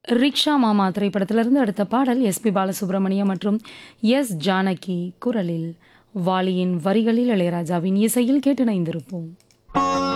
Rickshaw மாமா திரைப்படத்திலிருந்து அடுத்த பாடல் எஸ்பி பாலசுப்ரமணியம் மற்றும் எஸ் ஜானகி குரலில் வாலியின் வரிகளில் இளையராஜாவின் இசையில் கேட்டு இணைந்திருப்போம்.